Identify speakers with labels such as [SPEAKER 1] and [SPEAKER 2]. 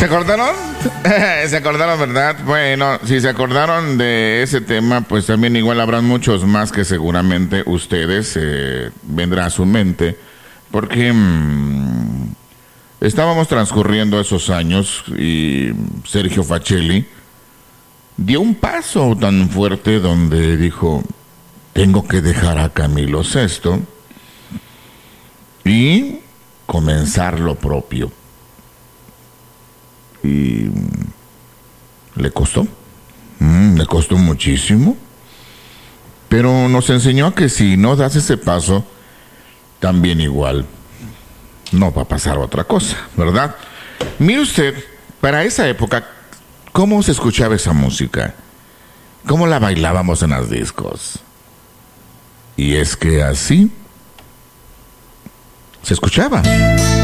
[SPEAKER 1] ¿Se acordaron? ¿Se acordaron, verdad? Bueno, si se acordaron de ese tema, pues también igual habrán muchos más que seguramente ustedes vendrá a su mente, porque estábamos transcurriendo esos años y Sergio Facelli dio un paso tan fuerte donde dijo, tengo que dejar a Camilo Sesto y comenzar lo propio. Y le costó muchísimo, pero nos enseñó que si no das ese paso, también igual no va a pasar otra cosa, ¿verdad? Mire usted, para esa época, ¿cómo se escuchaba esa música? ¿Cómo la bailábamos en los discos? Y es que así se escuchaba.